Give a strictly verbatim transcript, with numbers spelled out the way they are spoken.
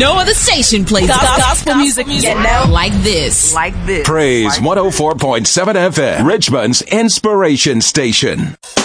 No other station plays gospel, gospel music yet now like this. Like this. Praise like one oh four point seven F M, Richmond's inspiration station.